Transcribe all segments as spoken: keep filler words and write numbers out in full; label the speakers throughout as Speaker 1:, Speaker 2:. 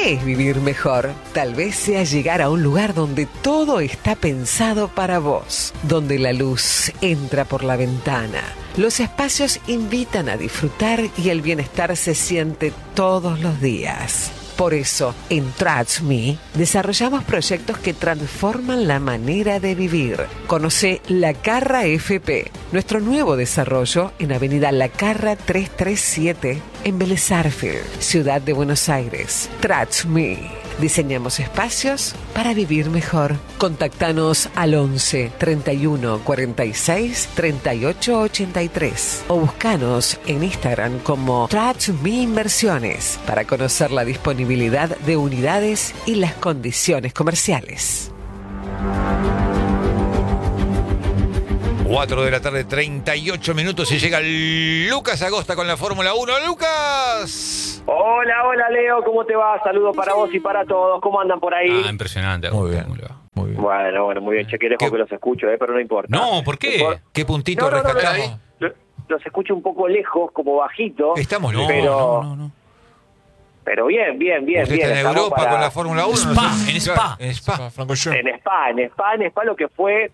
Speaker 1: ¿Qué es vivir mejor? Tal vez sea llegar a un lugar donde todo está pensado para vos, donde la luz entra por la ventana, los espacios invitan a disfrutar y el bienestar se siente todos los días. Por eso, en Trust Me, desarrollamos proyectos que transforman la manera de vivir. Conoce La Carra F P, nuestro nuevo desarrollo en Avenida La Carra trescientos treinta y siete, en Vélez Sarsfield, Ciudad de Buenos Aires. Trust Me. Diseñamos espacios para vivir mejor. Contactanos al once, treinta y uno, cuarenta y seis, treinta y ocho ochenta y tres o buscanos en Instagram como Trust Me Inversiones para conocer la disponibilidad de unidades y las condiciones comerciales.
Speaker 2: cuatro de la tarde, treinta y ocho minutos y llega Lucas Agosta con la Fórmula uno. ¡Lucas!
Speaker 3: Hola, hola Leo, ¿cómo te va? Saludos para vos y para todos. ¿Cómo andan por ahí?
Speaker 4: Ah, impresionante.
Speaker 2: Muy bien, muy bien.
Speaker 3: Bueno, bueno, muy bien. Che, que lejos que los escucho, eh, pero no importa.
Speaker 4: No, ¿por qué?
Speaker 3: Por...
Speaker 2: ¿Qué puntito
Speaker 3: no, no,
Speaker 2: rescatamos?
Speaker 3: No, no, no, los escucho un poco lejos, como bajito.
Speaker 2: Estamos
Speaker 4: No,
Speaker 2: lejos.
Speaker 3: pero...
Speaker 4: no, no, no.
Speaker 3: Pero bien, bien, bien.
Speaker 2: ¿Usted
Speaker 3: bien.
Speaker 2: está en
Speaker 3: Estamos
Speaker 2: Europa
Speaker 3: para...
Speaker 2: con la Fórmula uno?
Speaker 4: Spa,
Speaker 2: ¿no?
Speaker 4: en Spa.
Speaker 2: En Spa.
Speaker 3: En Spa, en Spa, en Spa lo que fue...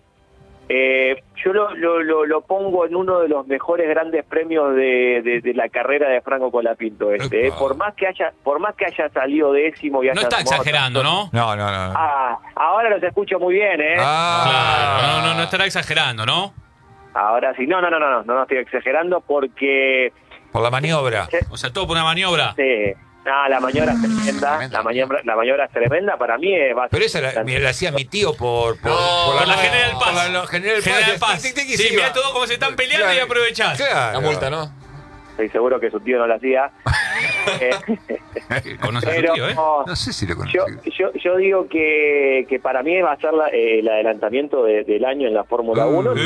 Speaker 3: Eh, yo lo, lo, lo, lo pongo en uno de los mejores grandes premios de, de, de la carrera de Franco Colapinto este, eh. por más que haya por más que haya salido décimo y haya
Speaker 4: No está
Speaker 3: tomado
Speaker 4: exagerando,
Speaker 3: tanto...
Speaker 4: ¿no?
Speaker 2: No, no, no.
Speaker 3: Ah, ahora los escucho muy bien, ¿eh?
Speaker 2: Ah,
Speaker 4: Claro, no, no, no estará exagerando, ¿no?
Speaker 3: Ahora sí, no, no, no, no, no, no, no estoy exagerando porque...
Speaker 2: Por la maniobra.
Speaker 4: O sea, todo por una maniobra.
Speaker 3: Sí, no, la maniobra es tremenda, la maniobra, la maniobra es tremenda, para mí es bastante...
Speaker 2: Pero esa la, mira, la hacía mi tío por, por,
Speaker 4: No,
Speaker 2: por
Speaker 4: por la General Paz.
Speaker 2: Por la, la General,
Speaker 4: General
Speaker 2: Paz.
Speaker 4: Paz.
Speaker 2: Tic, tic, tic,
Speaker 4: Sí,
Speaker 2: se
Speaker 4: mirá
Speaker 2: iba.
Speaker 4: todo cómo se están peleando
Speaker 2: Claro,
Speaker 4: y aprovechás.
Speaker 2: Claro.
Speaker 5: La multa, ¿no?
Speaker 3: Estoy seguro que su tío no la hacía. Eh,
Speaker 4: Conoce a su
Speaker 3: pero
Speaker 4: tío, ¿eh?
Speaker 2: No sé si lo conocí.
Speaker 3: yo, yo, yo digo que, que para mí va a ser la, eh, el adelantamiento de, del año en la Fórmula
Speaker 2: Uh.
Speaker 3: uno.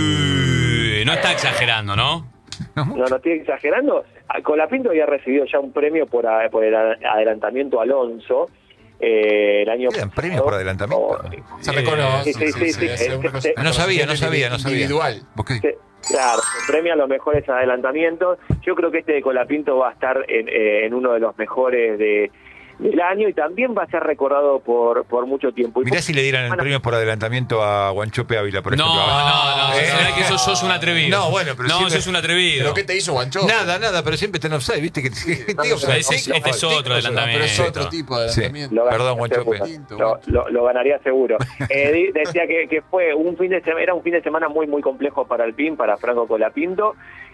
Speaker 4: Uh, no está exagerando, ¿no?
Speaker 3: No, no estoy exagerando. Colapinto había recibido ya un premio por, a, por el adelantamiento a Alonso eh, el año
Speaker 2: ¿Quedan premios por adelantamiento?
Speaker 3: Oh,
Speaker 5: Se reconoce.
Speaker 3: sí, sí, sí, sí,
Speaker 5: es
Speaker 3: sí,
Speaker 5: una cosa-
Speaker 3: sí.
Speaker 2: No sabía, no sabía, no sabía.
Speaker 5: Individual.
Speaker 2: ¿Por qué?
Speaker 3: sí, claro, se premia los mejores adelantamientos. Yo creo que este de Colapinto va a estar en, eh, en uno de los mejores de, del año y también va a ser recordado por, por mucho tiempo. Y
Speaker 2: Mirá
Speaker 3: por-
Speaker 2: si le dieran el
Speaker 3: bueno,
Speaker 2: premio por adelantamiento a Guanchope Ávila, por
Speaker 4: No,
Speaker 2: ejemplo.
Speaker 4: no, no.
Speaker 2: Eh.
Speaker 4: Será que sos, sos un atrevido.
Speaker 2: No, bueno, pero
Speaker 4: No,
Speaker 2: siempre-
Speaker 4: sos un atrevido.
Speaker 5: ¿Pero qué te hizo Guancho?
Speaker 2: Nada, nada, pero siempre está en offside, ¿viste? Que, que,
Speaker 5: no,
Speaker 2: tío,
Speaker 5: no,
Speaker 2: pero-
Speaker 4: ese- este es otro adelantamiento.
Speaker 5: Pero es otro tipo de
Speaker 2: Sí.
Speaker 5: adelantamiento.
Speaker 3: Lo
Speaker 2: Perdón,
Speaker 3: ganaría
Speaker 2: Guanchope.
Speaker 3: seguro. Lo, lo, lo ganaría seguro. Eh, di- decía que, que fue un fin de semana, era un fin de semana muy muy complejo para el P I N, para Franco Colapinto,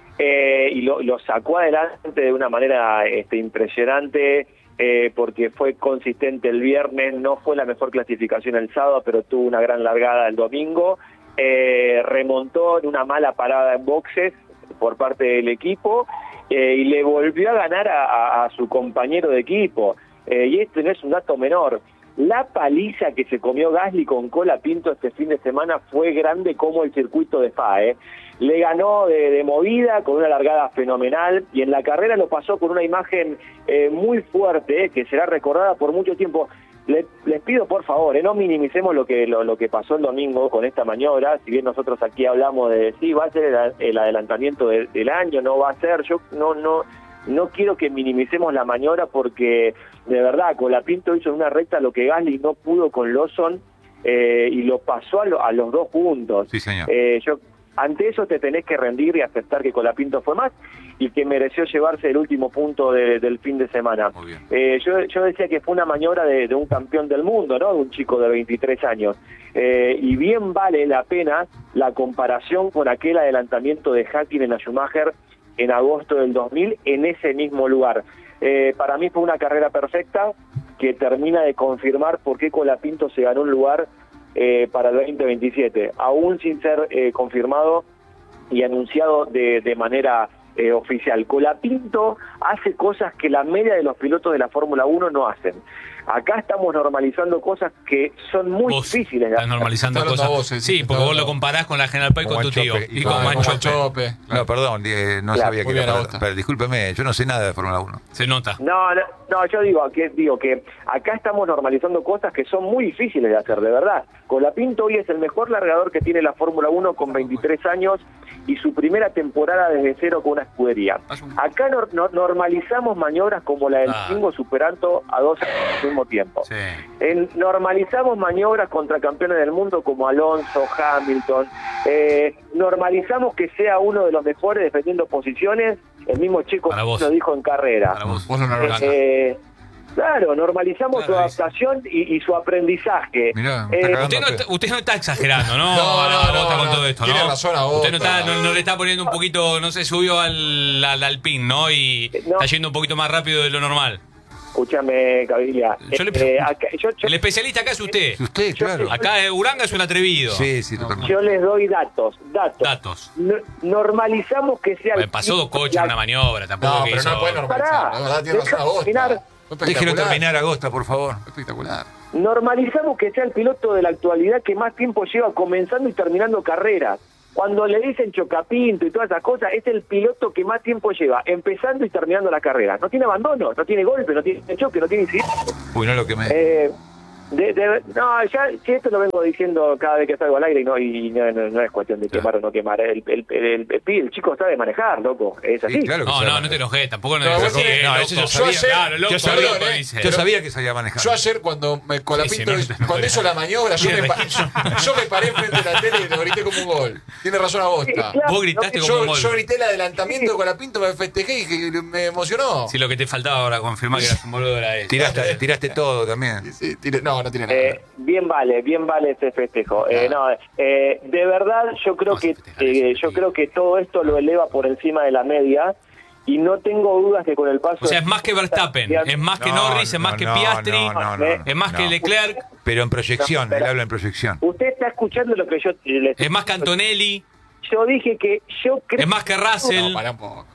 Speaker 3: eh, y lo, lo sacó adelante de una manera este, impresionante, eh, porque fue consistente el viernes, no fue la mejor clasificación el sábado, pero tuvo una gran largada el domingo, eh, remontó en una mala parada en boxes por parte del equipo, eh, y le volvió a ganar a, a, a su compañero de equipo. Eh, y este no es un dato menor. La paliza que se comió Gasly con Colapinto este fin de semana fue grande como el circuito de Spa, ¿eh? Le ganó de, de movida con una largada fenomenal y en la carrera lo pasó con una imagen eh, muy fuerte, ¿eh? Que será recordada por mucho tiempo. Le, les pido por favor, ¿eh? No minimicemos lo que lo, lo que pasó el domingo con esta maniobra, si bien nosotros aquí hablamos de sí, va a ser el, el adelantamiento de, del año, no va a ser, yo no, no... No quiero que minimicemos la maniobra porque, de verdad, Colapinto hizo en una recta lo que Gasly no pudo con Lawson eh, y lo pasó a, lo, a los dos puntos.
Speaker 2: Sí, señor.
Speaker 3: Eh, yo, ante eso te tenés que rendir y aceptar que Colapinto fue más y que mereció llevarse el último punto de, del fin de semana.
Speaker 2: Muy bien.
Speaker 3: Eh, yo, yo decía que fue una maniobra de, de un campeón del mundo, ¿no? De un chico de veintitrés años. Eh, y bien vale la pena la comparación con aquel adelantamiento de Hakkinen a Schumacher en agosto del dos mil en ese mismo lugar. Eh, para mí fue una carrera perfecta que termina de confirmar por qué Colapinto se ganó un lugar eh, para el veinte veintisiete, aún sin ser eh, confirmado y anunciado de, de manera eh, oficial. Colapinto hace cosas que la media de los pilotos de la Fórmula uno no hacen. Acá estamos normalizando cosas que son muy
Speaker 4: Vos
Speaker 3: difíciles de
Speaker 4: estás
Speaker 3: hacer.
Speaker 4: normalizando
Speaker 5: Está
Speaker 4: cosas.
Speaker 5: hablando vos, eh,
Speaker 4: Sí,
Speaker 5: sí,
Speaker 4: porque
Speaker 5: está
Speaker 4: vos lo
Speaker 5: hablando.
Speaker 4: comparás con la General Paz y con
Speaker 2: Con
Speaker 4: tu tío.
Speaker 2: Guanchope.
Speaker 4: Y
Speaker 2: Y
Speaker 4: con
Speaker 2: con
Speaker 4: Guanchope.
Speaker 5: Guanchope.
Speaker 2: No, perdón, eh, no
Speaker 3: Claro.
Speaker 2: sabía
Speaker 5: Muy
Speaker 2: que
Speaker 5: bien,
Speaker 2: era para-
Speaker 5: Agosta.
Speaker 2: pero discúlpeme, yo no sé nada de Fórmula uno.
Speaker 4: Se nota.
Speaker 3: No, no, no, yo digo que digo que acá estamos normalizando cosas que son muy difíciles de hacer, de verdad. Colapinto hoy es el mejor largador que tiene la Fórmula uno con veintitrés años y su primera temporada desde cero con una escudería. Acá no, no- normalizamos maniobras como la del
Speaker 4: Ah.
Speaker 3: Pingo superando a dos al mismo tiempo.
Speaker 4: Sí.
Speaker 3: En- normalizamos maniobras contra campeones del mundo como Alonso, Hamilton. Eh, normalizamos que sea uno de los mejores defendiendo posiciones. El mismo Checo
Speaker 4: Para vos.
Speaker 3: lo dijo en carrera.
Speaker 4: Para vos.
Speaker 5: Vos lo normalizás.
Speaker 3: Eh, claro, normalizamos
Speaker 4: Claro,
Speaker 3: su
Speaker 4: dice.
Speaker 3: adaptación y, y su aprendizaje.
Speaker 2: Mirá,
Speaker 3: Eh,
Speaker 2: está cagando
Speaker 4: Usted no,
Speaker 2: a pedo.
Speaker 4: está, usted no está exagerando, ¿no?
Speaker 5: No, no,
Speaker 4: A
Speaker 5: no,
Speaker 4: Agota
Speaker 5: no.
Speaker 4: con todo esto, ¿no?
Speaker 5: Tiene razón Agota.
Speaker 4: Usted no, está, no, no le está poniendo un poquito, no sé, subió al, al Alpine, ¿no? Y
Speaker 3: No.
Speaker 4: está yendo un poquito más rápido de lo normal.
Speaker 3: Escúchame, Cabilia.
Speaker 4: Yo le-
Speaker 3: Eh, acá- yo, yo-
Speaker 4: El especialista acá es usted.
Speaker 2: Usted, claro.
Speaker 4: Acá eh, Uranga es un atrevido.
Speaker 2: Sí, sí, totalmente.
Speaker 3: yo les doy datos. Datos.
Speaker 4: Datos.
Speaker 3: No- normalizamos que sea.
Speaker 4: Bueno, pasó dos coches en una maniobra, tampoco
Speaker 5: No,
Speaker 4: que
Speaker 5: pero
Speaker 4: hizo...
Speaker 5: no puede normalizar.
Speaker 3: Pará,
Speaker 5: La verdad, tiene razón
Speaker 3: deja
Speaker 5: Agota.
Speaker 3: terminar.
Speaker 5: Fue
Speaker 2: Déjelo
Speaker 5: espectacular.
Speaker 2: terminar, Agosta, por favor.
Speaker 5: Espectacular.
Speaker 3: Normalizamos que sea el piloto de la actualidad que más tiempo lleva comenzando y terminando carreras. Cuando le dicen chocapinto y todas esas cosas, es el piloto que más tiempo lleva empezando y terminando la carrera. No tiene abandono, no tiene golpe, no tiene choque, no tiene incidente.
Speaker 2: Uy, no lo que me...
Speaker 3: Eh, de- de- no, ya si esto lo vengo diciendo cada vez que salgo al aire y no y no, no- no es cuestión de quemar o no quemar. El, el, el, el- el- el chico sabe manejar, loco. Es así.
Speaker 2: Sí, claro que
Speaker 4: No,
Speaker 2: sabe
Speaker 4: no, no
Speaker 2: manejar.
Speaker 4: te enojes, tampoco no,
Speaker 5: No,
Speaker 4: te
Speaker 5: vos
Speaker 4: enojes,
Speaker 5: tenés-
Speaker 2: no,
Speaker 4: loco.
Speaker 2: eso yo
Speaker 5: Yo
Speaker 2: sabía.
Speaker 5: ayer-
Speaker 4: Claro, loco,
Speaker 2: yo sabía,
Speaker 4: loco,
Speaker 5: eh.
Speaker 4: dice.
Speaker 2: Yo sabía que sabía manejar.
Speaker 5: Yo ayer cuando me colapinto,
Speaker 4: Sí, sí, no, no, no,
Speaker 5: cuando
Speaker 4: no.
Speaker 5: hizo la maniobra, yo me, pa- yo me paré frente a la tele y lo grité como un gol. Tiene razón
Speaker 3: Sí,
Speaker 5: Agota.
Speaker 3: claro,
Speaker 4: Vos gritaste
Speaker 3: no,
Speaker 4: como
Speaker 5: Yo,
Speaker 4: un gol.
Speaker 5: yo grité el adelantamiento de Colapinto, me festejé y que me emocionó.
Speaker 4: Si lo que te faltaba ahora confirmar que eras un boludo era eso.
Speaker 2: Tiraste, tiraste todo también.
Speaker 5: Sí, sí, tire- no, no tiene nada.
Speaker 3: Eh, bien vale, bien vale ese festejo. Eh, no, eh, de verdad yo creo
Speaker 4: Vamos a
Speaker 3: que
Speaker 4: festejar
Speaker 3: eh,
Speaker 4: eso,
Speaker 3: yo
Speaker 4: sí.
Speaker 3: creo que todo esto lo eleva por encima de la media y no tengo dudas que con el paso.
Speaker 4: O sea, es más que Verstappen, es más que
Speaker 2: No,
Speaker 4: Norris, es más
Speaker 2: no,
Speaker 4: que
Speaker 2: no,
Speaker 4: Piastri,
Speaker 2: no, no, no,
Speaker 4: es más que
Speaker 2: no.
Speaker 4: Leclerc,
Speaker 2: Pero en proyección,
Speaker 3: No, pero-
Speaker 2: él habla en proyección.
Speaker 3: Usted está escuchando lo que yo le
Speaker 4: es más que Antonelli,
Speaker 3: Yo dije que yo creo.
Speaker 4: es más que
Speaker 5: No,
Speaker 4: Russell,
Speaker 5: pará un poco.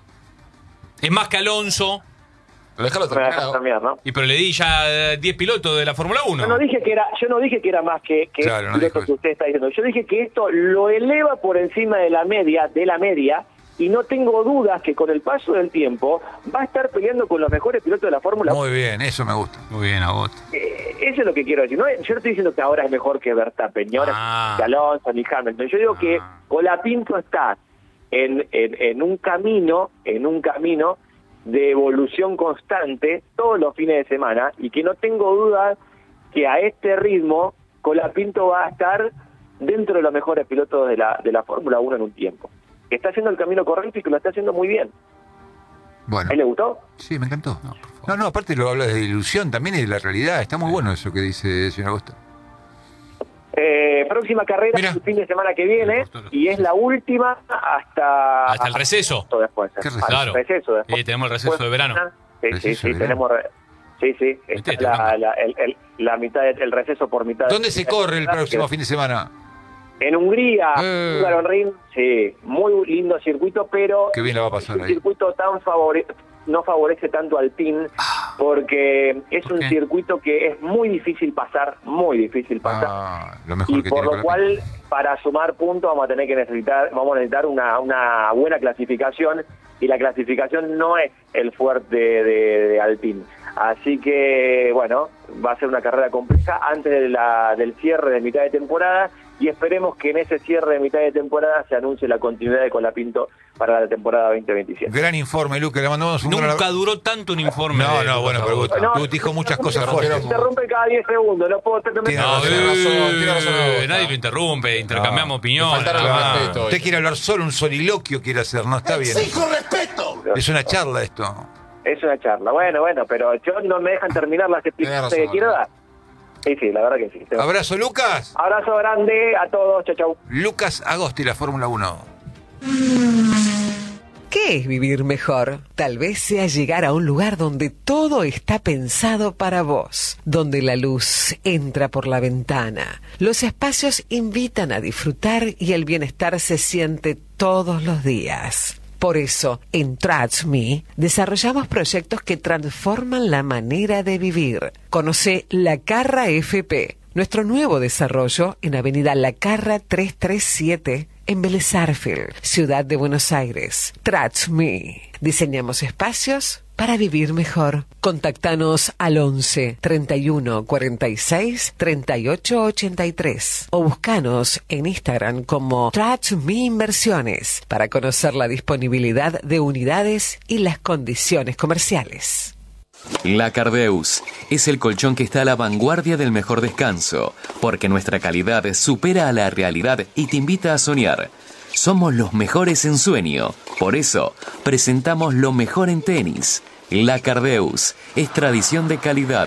Speaker 4: es más que Alonso.
Speaker 5: Pero déjalo
Speaker 3: Me dejas
Speaker 5: terminar.
Speaker 3: terminar, ¿no?
Speaker 4: Y pero le di ya eh, diez pilotos de la Fórmula uno.
Speaker 3: Yo no dije que era, yo no dije que era más que, que
Speaker 2: Claro, no
Speaker 3: esto
Speaker 2: dijo
Speaker 3: que
Speaker 2: eso.
Speaker 3: usted está diciendo. Yo dije que esto lo eleva por encima de la media, de la media, y no tengo dudas que con el paso del tiempo va a estar peleando con los mejores pilotos de la Fórmula uno.
Speaker 2: Muy bien, eso me gusta.
Speaker 4: Muy bien, Agota.
Speaker 3: Eh, eso es lo que quiero decir. No, yo no estoy diciendo que ahora es mejor que Verstappen, ni ahora
Speaker 4: Ah.
Speaker 3: que Alonso, ni Hamilton. Yo digo que
Speaker 4: Ah.
Speaker 3: Colapinto está en, en, en un camino, en un camino de evolución constante todos los fines de semana y que no tengo dudas que a este ritmo Colapinto va a estar dentro de los mejores pilotos de la, de la Fórmula uno en un tiempo. Que está haciendo el camino correcto y que lo está haciendo muy bien.
Speaker 2: Bueno,
Speaker 3: ¿A él le gustó?
Speaker 2: sí, me encantó. No, no, aparte lo habla de ilusión también y de la realidad. Está muy bueno eso que dice el señor Agosta.
Speaker 3: Eh, próxima carrera
Speaker 2: Mira.
Speaker 3: el fin de semana que viene y es la última hasta
Speaker 4: Hasta el receso.
Speaker 3: hasta después.
Speaker 2: ¿Qué
Speaker 3: Hasta
Speaker 2: receso?
Speaker 4: Claro.
Speaker 3: el receso después.
Speaker 4: Sí, tenemos el receso de verano.
Speaker 3: Sí, sí,
Speaker 2: Receso
Speaker 3: sí,
Speaker 2: de verano.
Speaker 3: tenemos re- sí, sí,
Speaker 4: Viste,
Speaker 3: está
Speaker 4: te
Speaker 3: la,
Speaker 4: bronca.
Speaker 3: la, el, el- la mitad de- el receso por mitad. de-
Speaker 2: ¿Dónde se corre el próximo fin de semana?
Speaker 3: En Hungría,
Speaker 2: Eh.
Speaker 3: Hungaroring, sí, muy lindo circuito, pero
Speaker 2: Qué bien la va a pasar
Speaker 3: un
Speaker 2: ahí.
Speaker 3: circuito tan favore no favorece tanto al team porque es
Speaker 4: ¿por
Speaker 3: un
Speaker 4: qué?
Speaker 3: circuito que es muy difícil pasar, muy difícil pasar.
Speaker 2: Ah, lo mejor
Speaker 3: Y
Speaker 2: que
Speaker 3: por
Speaker 2: tiene
Speaker 3: lo
Speaker 2: Colapinto.
Speaker 3: cual, para sumar puntos, vamos a tener que necesitar, vamos a necesitar una, una buena clasificación, y la clasificación no es el fuerte de, de, de Alpine. Así que, bueno, va a ser una carrera compleja antes de la, del cierre de mitad de temporada, y esperemos que en ese cierre de mitad de temporada se anuncie la continuidad de Colapinto para la temporada veinte veintisiete.
Speaker 2: Gran informe, Luque. Le mandamos un gran
Speaker 4: Nunca
Speaker 2: abrazo.
Speaker 4: duró tanto un informe.
Speaker 2: No,
Speaker 4: de
Speaker 2: no,
Speaker 4: Lucas
Speaker 2: bueno, pero
Speaker 4: Agota.
Speaker 3: No,
Speaker 2: tú dijo muchas cosas
Speaker 3: Se
Speaker 2: fuertes.
Speaker 3: interrumpe cada diez segundos, no puedo tener...
Speaker 2: Tiene
Speaker 4: No,
Speaker 2: razón,
Speaker 4: eh,
Speaker 5: razón, tiene razón, Agota.
Speaker 4: nadie lo interrumpe, intercambiamos opiniones.
Speaker 5: faltaron
Speaker 4: nada
Speaker 5: los
Speaker 4: más.
Speaker 5: respetos.
Speaker 2: Usted quiere hablar solo, un soliloquio quiere hacer, no está bien. Es una charla esto.
Speaker 3: Es una charla. Bueno, bueno, pero yo no me dejan terminar las explicaciones
Speaker 5: Tenés
Speaker 3: que
Speaker 5: razón,
Speaker 3: quiero
Speaker 5: ¿no?
Speaker 3: dar. Sí, sí, la verdad que sí.
Speaker 2: Abrazo, Lucas.
Speaker 3: Abrazo grande a todos. Chau, chau.
Speaker 2: Lucas Agosti, la Fórmula uno.
Speaker 1: ¿Qué es vivir mejor? Tal vez sea llegar a un lugar donde todo está pensado para vos, donde la luz entra por la ventana, los espacios invitan a disfrutar y el bienestar se siente todos los días. Por eso, en Trust Me, desarrollamos proyectos que transforman la manera de vivir. Conoce La Carra F P, nuestro nuevo desarrollo en Avenida La Carra trescientos treinta y siete, en Vélez Sarsfield, Ciudad de Buenos Aires. Trust Me. Diseñamos espacios para vivir mejor. Contactanos al once, treinta y uno, cuarenta y seis, treinta y ocho ochenta y tres o buscanos en Instagram como Trust Me Inversiones para conocer la disponibilidad de unidades y las condiciones comerciales.
Speaker 6: La Cardeus es el colchón que está a la vanguardia del mejor descanso, porque nuestra calidad supera a la realidad y te invita a soñar. Somos los mejores en sueño, por eso presentamos lo mejor en tenis. La Cardeus es tradición de calidad.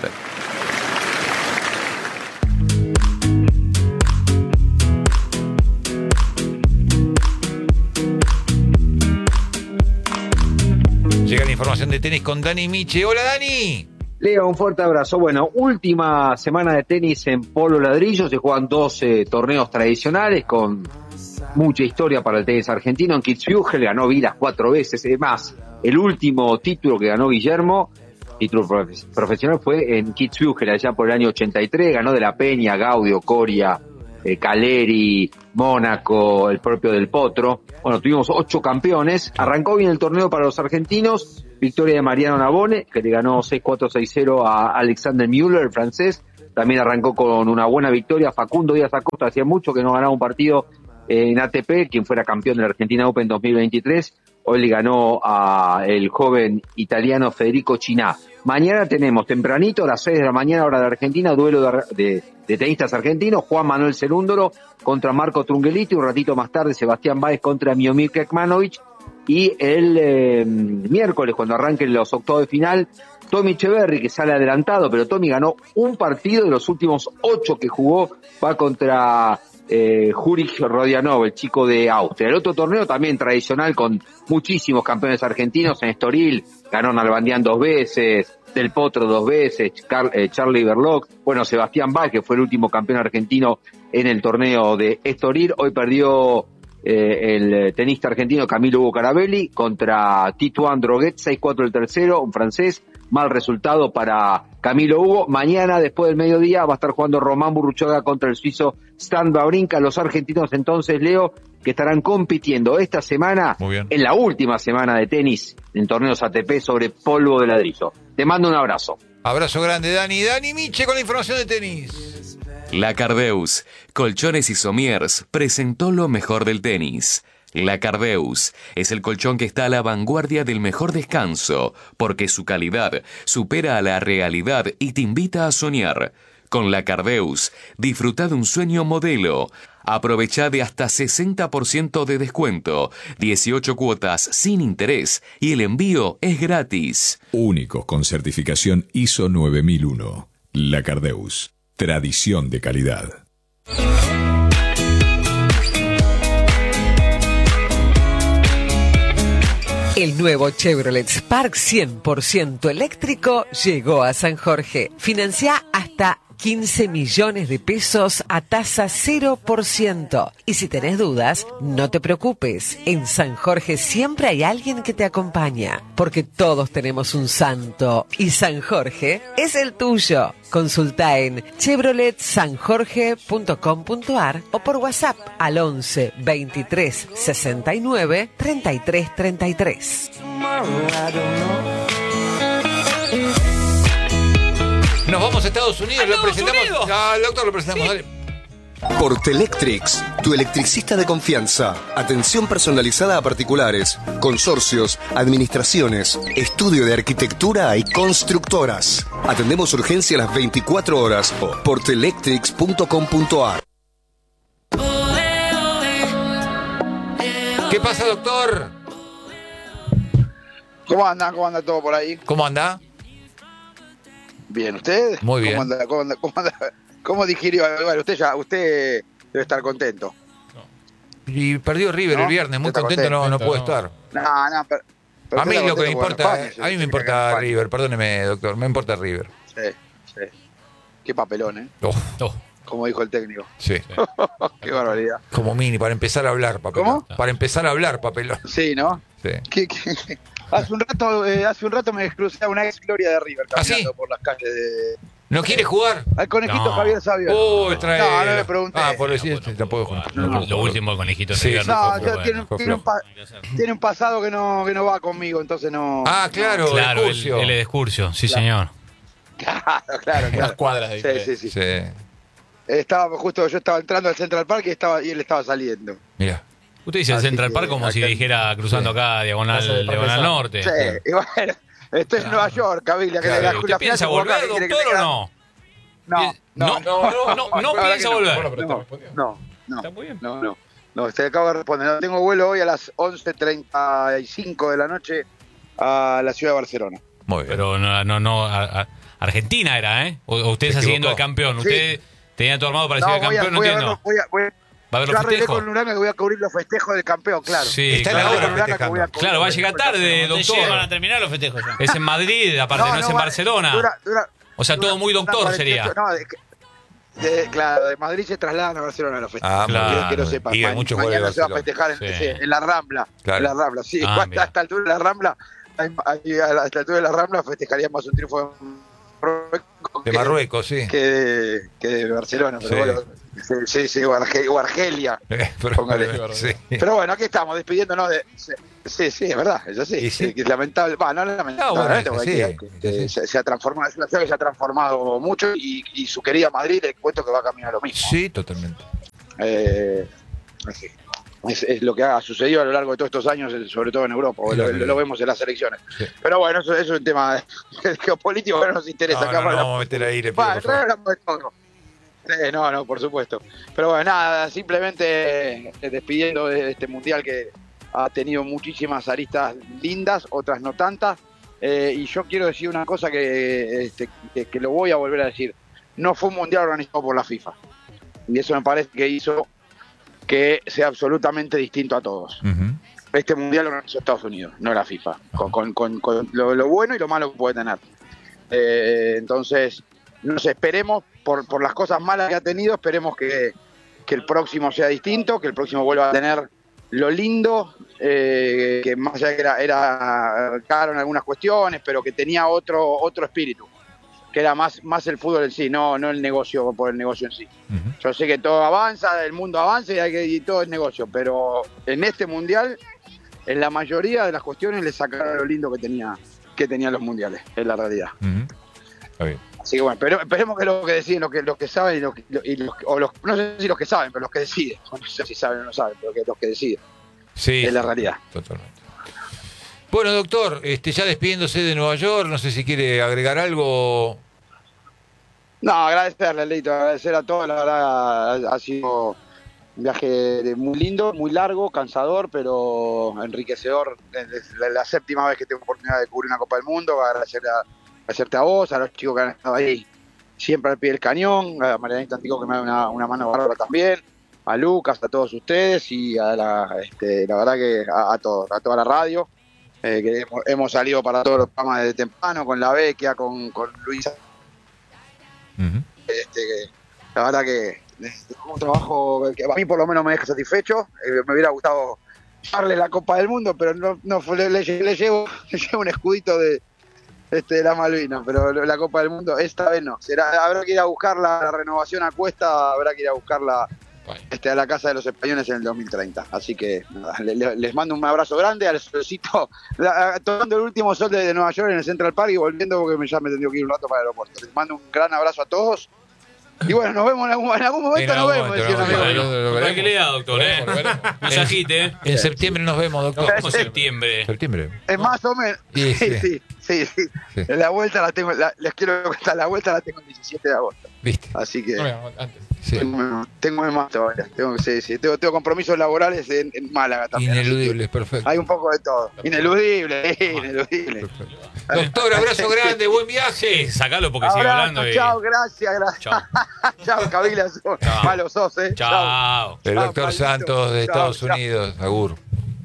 Speaker 2: Llega la información de tenis con Dani Miche. Hola, Dani.
Speaker 7: Leo, un fuerte abrazo. Bueno, última semana de tenis en Polo Ladrillo. Se juegan doce torneos tradicionales con mucha historia para el tenis argentino. En Kitzbühel ganó Vilas cuatro veces. Es más, el último título que ganó Guillermo, título profe- profesional, fue en Kitzbühel, allá por el año ochenta y tres. Ganó de la Peña, Gaudio, Coria, eh, Caleri, Mónaco, el propio Del Potro. Bueno, tuvimos ocho campeones. Arrancó bien el torneo para los argentinos. Victoria de Mariano Navone, que le ganó seis cuatro seis cero a Alexander Müller, el francés. También arrancó con una buena victoria Facundo Díaz Acosta. Hacía mucho que no ganaba un partido en A T P, quien fuera campeón de la Argentina Open dos mil veintitrés. Hoy le ganó a el joven italiano Federico Chiná. Mañana tenemos tempranito, a las seis de la mañana, hora de Argentina, duelo de, de, de tenistas argentinos. Juan Manuel Cerúndolo contra Marco Trungeliti. Un ratito más tarde, Sebastián Báez contra Miomir Kekmanovic. Y el eh, miércoles, cuando arranquen los octavos de final, Tommy Echeverry, que sale adelantado, pero Tommy ganó un partido de los últimos ocho que jugó, va contra eh, Jurij Rodionov, el chico de Austria. El otro torneo también tradicional con muchísimos campeones argentinos. En Estoril ganó Nalbandián dos veces, Del Potro dos veces, Car- eh, Charlie Berlocq, bueno, Sebastián Báez, que fue el último campeón argentino en el torneo de Estoril. Hoy perdió Eh, el tenista argentino Camilo Hugo Carabelli contra Titouan Droguet, seis cuatro el tercero, un francés. Mal resultado para Camilo Hugo. Mañana, después del mediodía, va a estar jugando Román Burruchaga contra el suizo Stan Wawrinka. Los argentinos entonces, Leo, que estarán compitiendo esta semana, en la última semana de tenis en torneos A T P sobre polvo de ladrillo. Te mando un abrazo.
Speaker 2: Abrazo grande, Dani. Dani Miche con la información de tenis.
Speaker 6: La Cardeus, Colchones y Somiers, presentó lo mejor del tenis. La Cardeus es el colchón que está a la vanguardia del mejor descanso, porque su calidad supera a la realidad y te invita a soñar. Con la Cardeus, disfruta de un sueño modelo. Aprovecha de hasta sesenta por ciento de descuento, dieciocho cuotas sin interés y el envío es gratis.
Speaker 8: Únicos con certificación I S O nueve mil uno. La Cardeus. Tradición de calidad.
Speaker 1: El nuevo Chevrolet Spark cien por ciento eléctrico llegó a San Jorge. Financia hasta quince millones de pesos a tasa cero por ciento. Y si tenés dudas, no te preocupes. En San Jorge siempre hay alguien que te acompaña, porque todos tenemos un santo y San Jorge es el tuyo. Consulta en chevrolet san jorge punto com punto a r o por WhatsApp al once veintitrés sesenta y nueve treinta y tres treinta y tres.
Speaker 2: Nos vamos a Estados Unidos,
Speaker 4: ¿A
Speaker 2: lo
Speaker 4: Estados
Speaker 2: presentamos.
Speaker 4: Unidos?
Speaker 2: Ah, doctor, lo presentamos,
Speaker 4: Sí.
Speaker 2: dale.
Speaker 9: Portelectrics, tu electricista de confianza. Atención personalizada a particulares, consorcios, administraciones, estudio de arquitectura y constructoras. Atendemos urgencia a las veinticuatro horas. portelectrics punto com punto a r.
Speaker 2: ¿Qué pasa, doctor?
Speaker 10: ¿Cómo anda? ¿Cómo anda todo por ahí?
Speaker 2: ¿Cómo anda?
Speaker 10: Bien, ¿usted?
Speaker 2: Muy bien.
Speaker 10: ¿Cómo anda? ¿Cómo, anda? ¿Cómo, anda? ¿Cómo digirió? Bueno, usted ya, usted debe estar contento.
Speaker 2: Y perdió River
Speaker 10: ¿No?
Speaker 2: el viernes, muy
Speaker 10: Está
Speaker 2: contento, no, no
Speaker 10: contento,
Speaker 2: puedo
Speaker 10: no.
Speaker 2: estar.
Speaker 10: No, no, pero, pero
Speaker 2: A mí
Speaker 10: usted
Speaker 2: lo que me
Speaker 10: está contento
Speaker 2: importa,
Speaker 10: con España,
Speaker 2: a mí me
Speaker 10: sí,
Speaker 2: importa
Speaker 10: sí,
Speaker 2: River, perdóneme, doctor, me importa River.
Speaker 10: Sí, sí. Qué papelón, ¿eh?
Speaker 2: Oh, oh,
Speaker 10: Como dijo el técnico.
Speaker 2: sí.
Speaker 10: Qué barbaridad.
Speaker 2: Como mini, para empezar a hablar, papelón.
Speaker 10: ¿Cómo?
Speaker 2: Para empezar a hablar, papelón.
Speaker 10: Sí, ¿no?
Speaker 2: Sí.
Speaker 10: ¿Qué, qué? Hace un rato, eh, hace un rato me crucé a una ex gloria de River
Speaker 2: ¿Ah, sí?
Speaker 10: caminando por las calles de.
Speaker 2: ¿No quiere jugar?
Speaker 10: Al conejito
Speaker 4: No.
Speaker 10: Javier Sabio.
Speaker 2: Oh, trae...
Speaker 10: No, no le pregunté.
Speaker 2: Ah, por decir, tampoco jugar.
Speaker 4: Lo, lo último el conejito
Speaker 2: Sí,
Speaker 4: River
Speaker 2: sí.
Speaker 4: no
Speaker 10: No,
Speaker 4: fue,
Speaker 10: yo-
Speaker 4: pero
Speaker 10: tiene,
Speaker 4: bueno.
Speaker 10: tiene un pa- tiene un pasado que no, que no va conmigo, entonces no.
Speaker 2: Ah, claro,
Speaker 4: Claro, él,
Speaker 2: Excursio.
Speaker 4: él es de Excursio, sí señor.
Speaker 10: Claro, claro,
Speaker 5: Unas
Speaker 10: claro.
Speaker 5: cuadras de
Speaker 10: Sí,
Speaker 5: diferencia.
Speaker 10: sí, sí.
Speaker 2: Sí,
Speaker 10: Estaba justo, yo estaba entrando al Central Park y estaba y él estaba saliendo.
Speaker 2: mira.
Speaker 4: Usted dice el
Speaker 10: Así
Speaker 4: Central
Speaker 10: que
Speaker 4: Park como si
Speaker 10: acá-
Speaker 4: dijera cruzando acá diagonal,
Speaker 5: Casa de
Speaker 4: diagonal
Speaker 5: Parmesan.
Speaker 4: norte.
Speaker 10: Sí, y bueno, estoy en Nueva York, Cabilia, que
Speaker 2: Claro.
Speaker 10: la,
Speaker 4: ¿Usted
Speaker 10: la final
Speaker 4: piensa
Speaker 10: se jugó acá,
Speaker 4: volver,
Speaker 10: ¿qué quiere que
Speaker 4: doctor,
Speaker 10: te
Speaker 4: o
Speaker 10: diga?
Speaker 4: no?
Speaker 10: No, no,
Speaker 4: No, no, no, no
Speaker 10: la verdad
Speaker 4: piensa
Speaker 10: que
Speaker 4: volver.
Speaker 5: Bueno, pero está
Speaker 10: no,
Speaker 5: respondiendo.
Speaker 10: no, no,
Speaker 4: Está muy bien.
Speaker 10: no, no, no, te acabo de responder. No tengo vuelo hoy a las once treinta y cinco de la noche a la ciudad de Barcelona.
Speaker 2: Muy bien.
Speaker 4: Pero no, no, no, a- a- Argentina era, ¿eh? O, o usted
Speaker 2: Se
Speaker 4: está siguiendo al
Speaker 2: equivocó.
Speaker 4: campeón.
Speaker 10: Sí.
Speaker 4: Usted tenía todo armado para
Speaker 10: No,
Speaker 4: seguir al
Speaker 10: voy a,
Speaker 4: campeón, no
Speaker 10: voy a
Speaker 4: entiendo.
Speaker 10: verlo, voy a, voy a-
Speaker 4: ¿Va a ver
Speaker 10: yo
Speaker 4: los
Speaker 10: arreglé
Speaker 4: festejos?
Speaker 10: con Uranga que voy a cubrir los festejos del campeón, claro.
Speaker 4: Sí,
Speaker 2: Está en la
Speaker 4: claro.
Speaker 2: hora
Speaker 10: Con Uranga que voy a
Speaker 2: festejando.
Speaker 10: cubrir
Speaker 4: Claro, va a
Speaker 10: los
Speaker 4: llegar
Speaker 10: festejos del
Speaker 4: tarde,
Speaker 10: campeón.
Speaker 4: doctor.
Speaker 11: Van a terminar los festejos ya.
Speaker 4: Es en Madrid, aparte, no, es en
Speaker 10: va-
Speaker 4: Barcelona.
Speaker 10: dura- dura-
Speaker 4: O sea, todo
Speaker 10: dura-
Speaker 4: muy doctor
Speaker 10: dura
Speaker 4: sería.
Speaker 10: cuarenta y ocho No, de, de- claro, de Madrid se trasladan a Barcelona los festejos.
Speaker 2: Ah, muy
Speaker 4: Claro.
Speaker 2: bien.
Speaker 10: Quiero que lo sepan.
Speaker 2: Y hay
Speaker 10: Ma-
Speaker 2: muchos goles de
Speaker 10: mañana se va a
Speaker 2: Barcelona.
Speaker 10: festejar en,
Speaker 4: Sí.
Speaker 10: sí, en la Rambla.
Speaker 2: Claro.
Speaker 10: En la Rambla, sí.
Speaker 4: Ah,
Speaker 10: Hasta-
Speaker 4: mira.
Speaker 10: hasta altura de la Rambla, hay- hay- a la- hasta altura de la Rambla festejaríamos un triunfo de Marruecos
Speaker 2: De
Speaker 10: que-
Speaker 2: Marruecos, sí.
Speaker 10: que de, que de Barcelona. Pero
Speaker 2: Sí.
Speaker 10: bueno, sí, sí, sí, o, Arge- o Argelia.
Speaker 2: Pero-
Speaker 10: Póngale.
Speaker 2: sí.
Speaker 10: Pero bueno, aquí estamos despidiéndonos de. Sí, sí, sí, es verdad, es así.
Speaker 2: Y sí.
Speaker 10: Sí, que es lamentable. Va, no es lamentable.
Speaker 2: No, bueno,
Speaker 10: ¿eh? Porque
Speaker 2: sí,
Speaker 10: hay que-
Speaker 2: sí,
Speaker 10: que
Speaker 2: sí.
Speaker 10: Se, se ha transformado, es una ciudad que se ha transformado mucho y, y su querida Madrid, le cuento que va a caminar lo mismo.
Speaker 2: Sí, totalmente.
Speaker 10: Eh, así. Es, es lo que ha sucedido a lo largo de todos estos años, eh, sobre todo en Europa,
Speaker 2: Sí,
Speaker 10: lo,
Speaker 2: la
Speaker 10: lo- lo vemos en las elecciones.
Speaker 2: Sí.
Speaker 10: Pero bueno, eso, eso es un tema geopolítico que no nos interesa.
Speaker 2: No,
Speaker 10: acá
Speaker 2: no,
Speaker 10: para
Speaker 2: no,
Speaker 10: la-
Speaker 2: vamos a meter ahí, le pido,
Speaker 10: Va,
Speaker 2: por
Speaker 10: en
Speaker 2: favor.
Speaker 10: realidad hablamos de todo. Sí, no, no, por supuesto. Pero bueno, nada, simplemente eh, despidiendo de este mundial que ha tenido muchísimas aristas lindas, otras no tantas. Eh, y yo quiero decir una cosa que, este, que, que lo voy a volver a decir. No fue un mundial organizado por la FIFA. Y eso me parece que hizo que sea absolutamente distinto a todos.
Speaker 2: Ujú.
Speaker 10: Este mundial lo organizó Estados Unidos, no la FIFA, con, con- con- con lo, lo bueno y lo malo que puede tener. Eh, entonces, nos esperemos, por, por las cosas malas que ha tenido, esperemos que, que el próximo sea distinto, que el próximo vuelva a tener lo lindo, eh, que más allá de que era, era caro en algunas cuestiones, pero que tenía otro, otro espíritu, que era más, más el fútbol en sí, no, no el negocio por el negocio en sí.
Speaker 2: Ujú.
Speaker 10: Yo sé que todo avanza, el mundo avanza y, hay que- y todo es negocio, pero en este mundial, en la mayoría de las cuestiones le sacaron lo lindo que tenía que tenían los mundiales, es la realidad.
Speaker 2: Ujú. Está bien.
Speaker 10: Así que bueno, pero, esperemos que lo que deciden, los que, los que saben, y los, que- y los- o los, no sé si los que saben, pero los que deciden, no sé si saben o no saben, pero que los que deciden,
Speaker 2: Sí,
Speaker 10: es la realidad.
Speaker 2: totalmente. Bueno, doctor, este, ya despidiéndose de Nueva York, no sé si quiere agregar algo.
Speaker 10: No, agradecerle, Leito, agradecer a todos, la verdad ha, ha sido un viaje de- muy lindo, muy largo, cansador, pero enriquecedor. Es la, la séptima vez que tengo oportunidad de cubrir una Copa del Mundo, agradecerle a, agradecerte a vos, a los chicos que han estado ahí siempre al pie del cañón, a Marianita Antico que me da una, una mano bárbara también, a Lucas, a todos ustedes y a la, este, la verdad que a, a todos, a toda la radio, eh, que hemos, hemos salido para todos los programas desde temprano, con la Vecchia, con, con Luisa.
Speaker 2: Ujú.
Speaker 10: Este, que la verdad que es un trabajo que a mí por lo menos me deja satisfecho. Eh, me hubiera gustado darle la Copa del Mundo, pero no, no fue- le, le, le llevo, le llevo un escudito de, este, de la Malvinas, pero la Copa del Mundo esta vez no. Será, habrá que ir a buscar la, la renovación a cuesta, habrá que ir a buscarla este, a la Casa de los Españoles en el dos mil treinta. Así que nada, le- le- les mando un abrazo grande al solcito, la- tomando el último sol de, de Nueva York en el Central Park y volviendo porque me, ya me tendría que ir un rato para el aeropuerto. Les mando un gran abrazo a todos. Y bueno, nos vemos en algún, en algún momento,
Speaker 2: En
Speaker 10: nos
Speaker 2: algún
Speaker 10: vemos,
Speaker 2: momento,
Speaker 10: decía un
Speaker 2: en algún
Speaker 10: amigo.
Speaker 2: momento. Lo veremos.
Speaker 4: Tranquilidad, doctor, ¿eh?
Speaker 5: Lo veremos, lo veremos.
Speaker 4: No se agite.
Speaker 2: En septiembre nos vemos, doctor.
Speaker 4: Como septiembre.
Speaker 2: Septiembre.
Speaker 10: Es más o menos.
Speaker 2: Sí,
Speaker 10: Sí,
Speaker 2: sí.
Speaker 10: sí, sí, sí.
Speaker 2: Sí.
Speaker 10: La vuelta la tengo, la- les quiero contar, la vuelta la tengo el diecisiete de agosto.
Speaker 2: ¿Viste?
Speaker 10: Así que
Speaker 5: No, mira, antes.
Speaker 2: Sí.
Speaker 10: tengo, tengo más todavía. Tengo, sí, sí, tengo, tengo compromisos laborales en, en Málaga también. así
Speaker 2: Ineludible, perfecto.
Speaker 10: que hay un poco de todo. Ineludible, eh, ineludible.
Speaker 2: Perfecto. Doctor, abrazo grande, buen viaje.
Speaker 4: Sí, sacalo porque sigue hablando
Speaker 10: Abrazo,
Speaker 4: y...
Speaker 10: chao, gracias, gracias.
Speaker 4: Chao.
Speaker 10: Chao, Cabila, sos-
Speaker 4: Chao.
Speaker 10: malo sos, eh.
Speaker 4: Chao.
Speaker 2: El
Speaker 10: Chao,
Speaker 2: doctor
Speaker 10: Pablito.
Speaker 2: Santos de
Speaker 10: Chao,
Speaker 2: Estados
Speaker 10: chao.
Speaker 2: Unidos, Agur.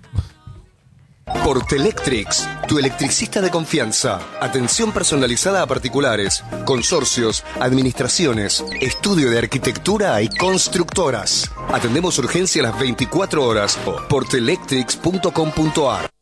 Speaker 9: Portelectrix, tu electricista de confianza. Atención personalizada a particulares, consorcios, administraciones, estudio de arquitectura y constructoras. Atendemos urgencia a las veinticuatro horas. Portelectrix punto com punto ar